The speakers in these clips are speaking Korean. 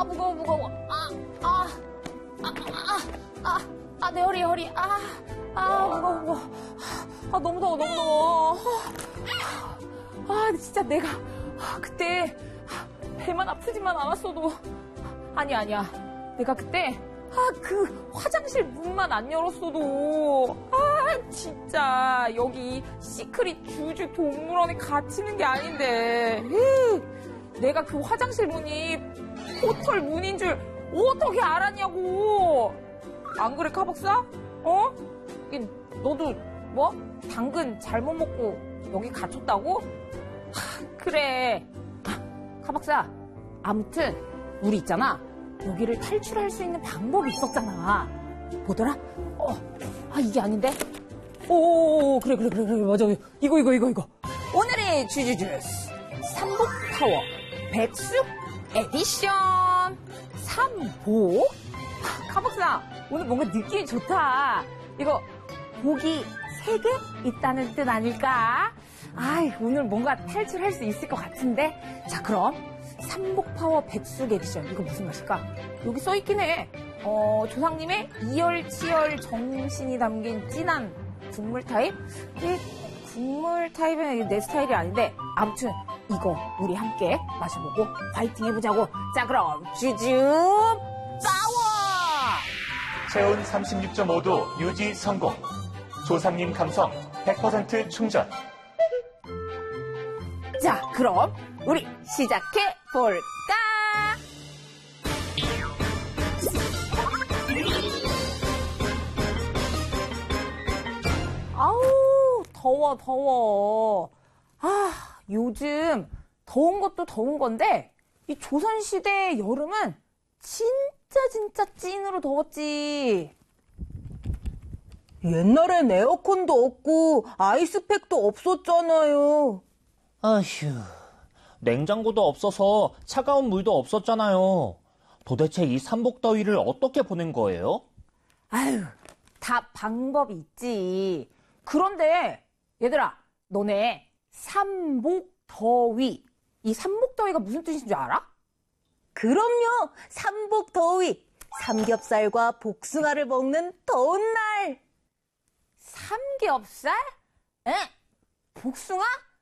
무거워. 내 허리. 무거워. 너무 더워. 진짜 내가 그때 배만 아프지만 않았어도 아니야. 내가 그때 그 화장실 문만 안 열었어도 진짜 여기 시크릿 주주 동물원에 갇히는 게 아닌데 내가 그 화장실 문이 호털 문인 줄 어떻게 알았냐고. 안 그래 카박사? 너도 뭐 당근 잘못 먹고 여기 갇혔다고? 그래. 카박사, 아무튼 우리 있잖아. 여기를 탈출할 수 있는 방법이 있었잖아. 뭐더라? 이게 아닌데? 그래. 맞아. 이거. 오늘의 주주주스. 삼복타워 백숙 에디션. 삼복? 카박사, 오늘 뭔가 느낌이 좋다. 이거 고기 3개 있다는 뜻 아닐까? 오늘 뭔가 탈출할 수 있을 것 같은데? 자, 그럼 삼복파워 백숙 에디션. 이거 무슨 맛일까? 여기 써있긴 해. 조상님의 이열치열 정신이 담긴 진한 국물 타입? 이 국물 타입은 내 스타일이 아닌데 아무튼 이거 우리 함께 마셔보고 화이팅 해보자고. 자, 그럼 주주 파워! 체온 36.5도 유지 성공. 조상님 감성 100% 충전. 자, 그럼 우리 시작해 볼까? 아우, 더워. 요즘 더운 것도 더운 건데 이 조선시대 여름은 진짜 찐으로 더웠지. 옛날엔 에어컨도 없고 아이스팩도 없었잖아요. 아휴, 냉장고도 없어서 차가운 물도 없었잖아요. 도대체 이 삼복더위를 어떻게 보낸 거예요? 다 방법이 있지. 그런데 얘들아, 너네 삼복더위, 이 삼복더위가 무슨 뜻인 줄 알아? 그럼요. 삼복더위. 삼겹살과 복숭아를 먹는 더운 날. 삼겹살? 복숭아?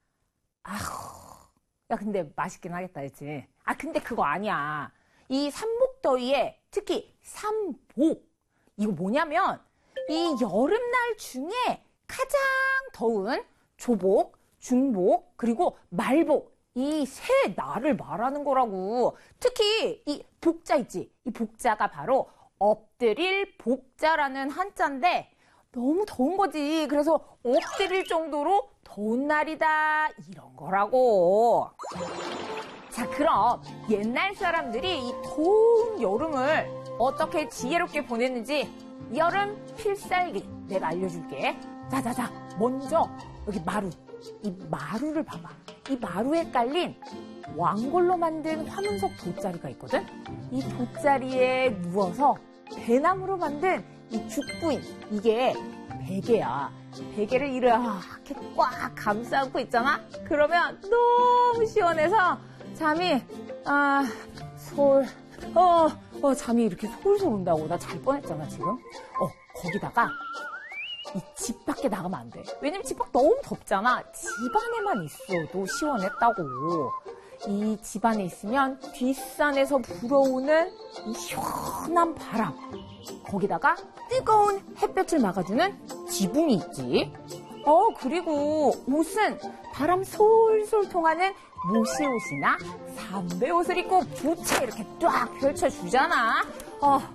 야, 근데 맛있긴 하겠다, 그치? 근데 그거 아니야. 이 삼복더위에 특히 삼복. 이거 뭐냐면 이 여름날 중에 가장 더운 조복, 중복, 그리고 말복. 이 세 날을 말하는 거라고. 특히 이 복자 있지? 이 복자가 바로 엎드릴 복자라는 한자인데 너무 더운 거지. 그래서 엎드릴 정도로 더운 날이다. 이런 거라고. 자, 그럼 옛날 사람들이 이 더운 여름을 어떻게 지혜롭게 보냈는지 여름 필살기 내가 알려줄게. 자. 먼저 여기 마루. 이 마루를 봐봐. 이 마루에 깔린 왕골로 만든 화문석 돗자리가 있거든? 이 돗자리에 누워서 배나무로 만든 이 죽부인, 이게 베개야. 베개를 이렇게 꽉 감싸 안고 있잖아? 그러면 너무 시원해서 잠이, 잠이 이렇게 솔솔 온다고. 나 잘 뻔했잖아, 지금. 거기다가 이 집 밖에 나가면 안 돼. 왜냐면 집 밖 너무 덥잖아. 집 안에만 있어도 시원했다고. 이 집 안에 있으면 뒷산에서 불어오는 이 시원한 바람. 거기다가 뜨거운 햇볕을 막아주는 지붕이 있지. 그리고 옷은 바람 솔솔 통하는 모시옷이나 삼배옷을 입고 부채 이렇게 쫙 펼쳐주잖아.